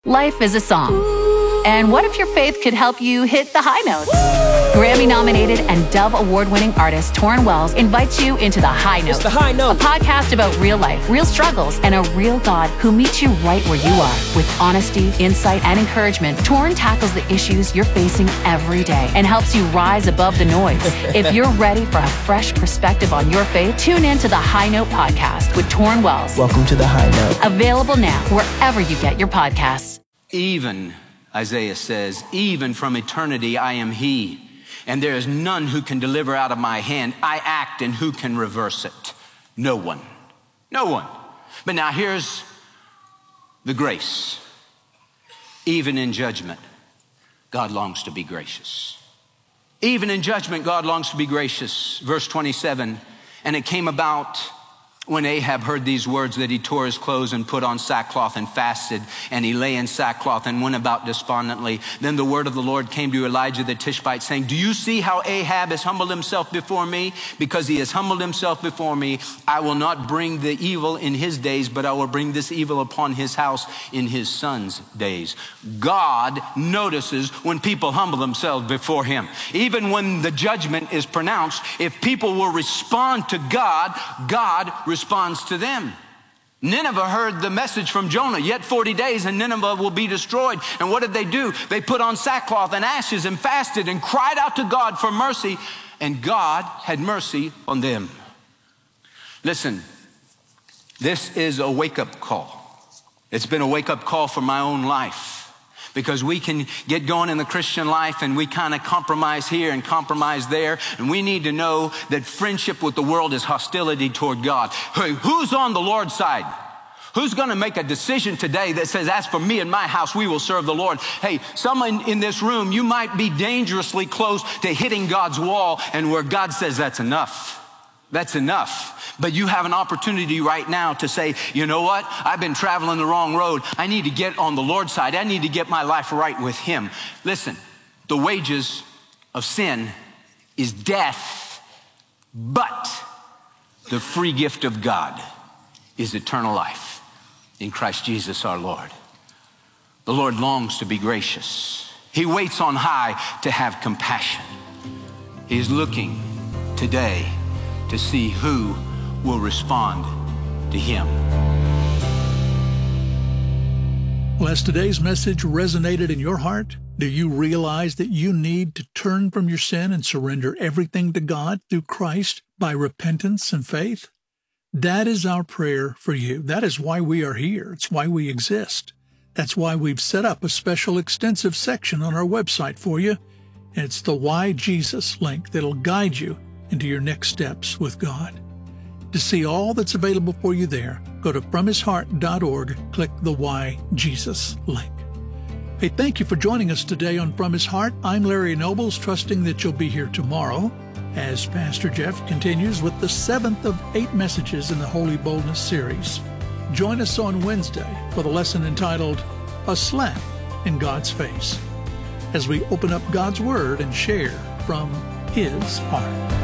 Life is a song. And what if your faith could help you hit the high notes? Grammy-nominated and Dove Award-winning artist Torrin Wells invites you into The High Note. It's The High Note. A podcast about real life, real struggles, and a real God who meets you right where you are. With honesty, insight, and encouragement, Torrin tackles the issues you're facing every day and helps you rise above the noise. If you're ready for a fresh perspective on your faith, tune in to The High Note podcast with Torrin Wells. Welcome to The High Note. Available now wherever you get your podcasts. Even, Isaiah says, even from eternity I am he, and there is none who can deliver out of my hand. I act, and who can reverse it? No one. No one. But now here's the grace. Even in judgment, God longs to be gracious. Even in judgment, God longs to be gracious. Verse 27, and it came about when Ahab heard these words that he tore his clothes and put on sackcloth and fasted, and he lay in sackcloth and went about despondently. Then the word of the Lord came to Elijah the Tishbite, saying, do you see how Ahab has humbled himself before me? Because he has humbled himself before me, I will not bring the evil in his days, but I will bring this evil upon his house in his son's days. God notices when people humble themselves before him. Even when the judgment is pronounced, if people will respond to God, God responds to them. Nineveh heard the message from Jonah, yet 40 days and Nineveh will be destroyed. And what did they do? They put on sackcloth and ashes and fasted and cried out to God for mercy, and God had mercy on them. Listen, this is a wake-up call. It's been a wake-up call for my own life. Because we can get going in the Christian life and we kind of compromise here and compromise there. And we need to know that friendship with the world is hostility toward God. Hey, who's on the Lord's side? Who's going to make a decision today that says, as for me and my house, we will serve the Lord? Hey, someone in this room, you might be dangerously close to hitting God's wall, and where God says that's enough. That's enough. But you have an opportunity right now to say, you know what? I've been traveling the wrong road. I need to get on the Lord's side. I need to get my life right with him. Listen, the wages of sin is death, but the free gift of God is eternal life in Christ Jesus our Lord. The Lord longs to be gracious. He waits on high to have compassion. He's looking today to see who will respond to him. Well, has today's message resonated in your heart? Do you realize that you need to turn from your sin and surrender everything to God through Christ by repentance and faith? That is our prayer for you. That is why we are here. It's why we exist. That's why we've set up a special extensive section on our website for you. And it's the Why Jesus link that'll guide you into your next steps with God. To see all that's available for you there, go to FromHisHeart.org, click the Why Jesus link. Hey, thank you for joining us today on From His Heart. I'm Larry Nobles, trusting that you'll be here tomorrow as Pastor Jeff continues with the 7th of 8 messages in the Holy Boldness series. Join us on Wednesday for the lesson entitled, A Slap in God's Face, as we open up God's Word and share from His heart.